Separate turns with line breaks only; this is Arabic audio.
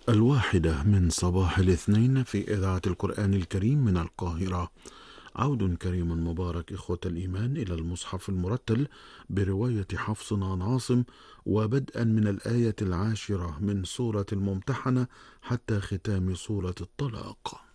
1 من صباح الاثنين في إذاعة القرآن الكريم من القاهرة. عود كريم مبارك إخوة الإيمان إلى المصحف المرتل برواية حفص عن عاصم، وبدءا من الآية 10 من سورة الممتحنة حتى ختام سورة الطلاق.